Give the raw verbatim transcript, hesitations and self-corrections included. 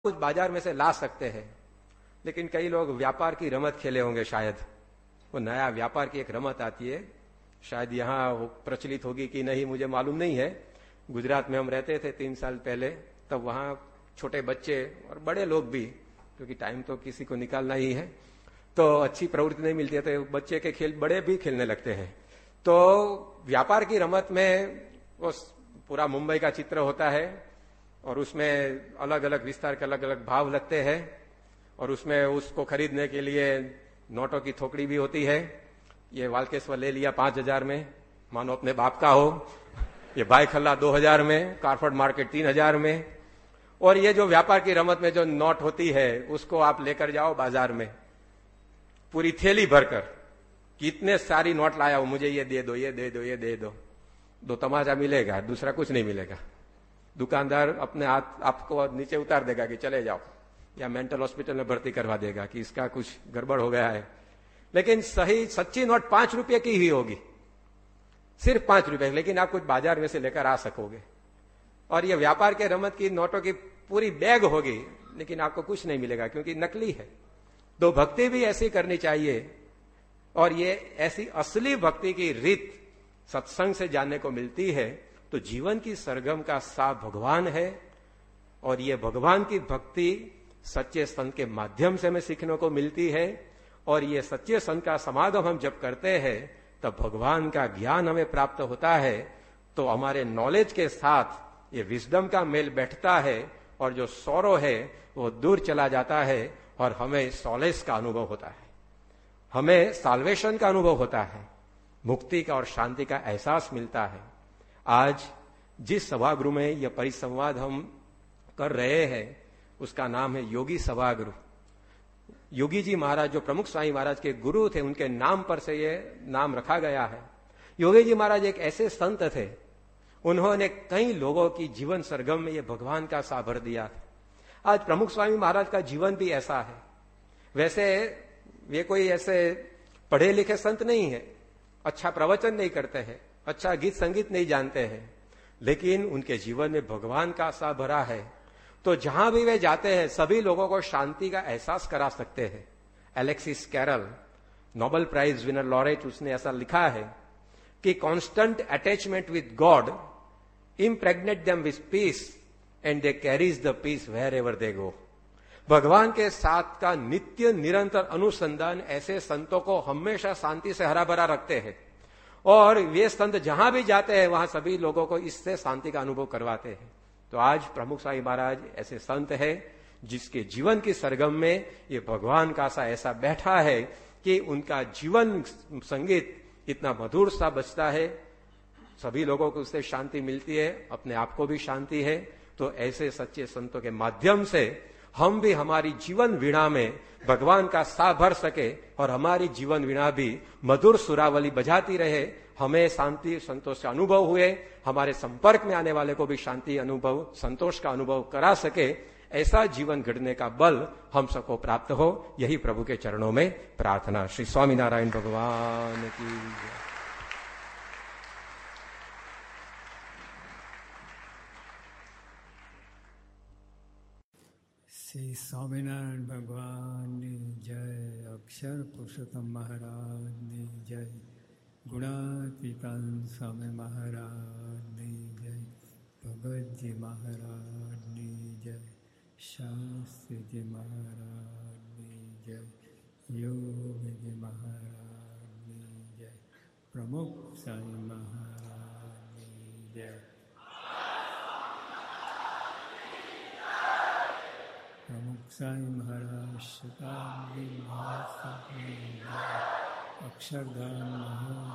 कुछ बाजार में से ला सकते हैं, लेकिन कई लोग व्यापार की रमत खेले होंगे शायद। वो नया व्यापार की एक रमत आती है, शायद यहाँ प्रचलित होगी कि नहीं मुझे मालूम नहीं है। गुजरात में हम रहते थे तीन साल पहले, तब वहां छोटे बच्चे और बड़े लोग भी, क्योंकि टाइम तो किसी को निकालना ही है, तो अच्छी प्रवृत्ति नहीं मिलती है, तो बच्चे के खेल बड़े भी खेलने लगते हैं। तो व्यापार की रमत में वो पूरा मुंबई का चित्र होता है और उसमें अलग अलग विस्तार के अलग अलग भाव लगते हैं और उसमें उसको खरीदने के लिए नोटों की थोकड़ी भी होती है। ये वालकेश्वर ले लिया पांच हजार में, मानो अपने बाप का हो। ये भाई खल्ला दो हजार में, कारफर्ड मार्केट तीन हजार में। और ये जो व्यापार की रमत में जो नोट होती है उसको आप लेकर जाओ बाजार में पूरी थैली भरकर, कितने सारी नोट लाया हो, मुझे ये दे दो, ये दे दो, ये दे दो। दो तमाचा मिलेगा, दूसरा कुछ नहीं मिलेगा। दुकानदार अपने हाथ आपको नीचे उतार देगा कि चले जाओ, या मेंटल हॉस्पिटल में भर्ती करवा देगा कि इसका कुछ गड़बड़ हो गया है। लेकिन सही सच्ची नोट पांच रुपए की ही होगी, सिर्फ पांच रुपए, लेकिन आप कुछ बाजार में से लेकर आ सकोगे। और ये व्यापार के रमत की नोटों की पूरी बैग होगी, लेकिन आपको कुछ नहीं मिलेगा क्योंकि नकली है। तो भक्ति भी ऐसी करनी चाहिए, और ये ऐसी असली भक्ति की रीत सत्संग से जानने को मिलती है। तो जीवन की सरगम का सा भगवान है, और ये भगवान की भक्ति सच्चे संत के माध्यम से हमें सीखने को मिलती है। और ये सच्चे संत का समागम हम जब करते हैं तब भगवान का ज्ञान हमें प्राप्त होता है। तो हमारे नॉलेज के साथ ये विजडम का मेल बैठता है, और जो सौरो है वो दूर चला जाता है, और हमें सॉलेस का अनुभव होता है, हमें साल्वेशन का अनुभव होता है, मुक्ति का और शांति का एहसास मिलता है। आज जिस सभागृह में यह परिसंवाद हम कर रहे हैं उसका नाम है योगी सभागृह। योगी जी महाराज जो प्रमुख स्वामी महाराज के गुरु थे, उनके नाम पर से ये नाम रखा गया है। योगी जी महाराज एक ऐसे संत थे, उन्होंने कई लोगों की जीवन सरगम में ये भगवान का सा भर दिया था। आज प्रमुख स्वामी महाराज का जीवन भी ऐसा है। वैसे वे कोई ऐसे पढ़े लिखे संत नहीं है, अच्छा प्रवचन नहीं करते हैं, अच्छा गीत संगीत नहीं जानते हैं, लेकिन उनके जीवन में भगवान का सा भरा है। तो जहां भी वे जाते हैं सभी लोगों को शांति का एहसास करा सकते हैं। Alexis Carol, Nobel prize winner laureate, उसने ऐसा लिखा है कि constant attachment with God impregnate them with piece and they carries the piece where ever they गो। भगवान के साथ का नित्य निरंतर अनुसंधान ऐसे संतों को हमेशा शांति से हरा भरा रखते हैं, और वे संत जहां भी जाते हैं वहां सभी लोगों को इससे शांति का अनुभव करवाते हैं। तो आज प्रमुख स्वामी महाराज ऐसे संत है जिसके जीवन की सरगम में ये भगवान का सा ऐसा बैठा है कि उनका जीवन संगीत इतना मधुर सा बजता है, सभी लोगों को उससे शांति मिलती है, अपने आप को भी शांति है। तो ऐसे सच्चे संतों के माध्यम से हम भी हमारी जीवन वीणा में भगवान का सा भर सके, और हमारी जीवन वीणा भी मधुर सुरावली बजाती रहे, हमें शांति संतोष का अनुभव हुए, हमारे संपर्क में आने वाले को भी शांति अनुभव संतोष का अनुभव करा सके। ऐसा जीवन गढ़ने का बल हम सबको प्राप्त हो, यही प्रभु के चरणों में प्रार्थना। श्री स्वामीनारायण भगवान की जय। श्री स्वामीनारायण भगवान की जय। अक्षर पुरुषोत्तम महाराज की जय। गुणातीतान स्वामी महाराज की जय। भगत जी महाराज की जय। शास्त्री जी महाराज की जय। योग जी महाराज की जय। प्रमुख स्वामी महाराज की जय। प्रमुख साई महाराज शताब्दी महाराज अक्षरधाम महाराज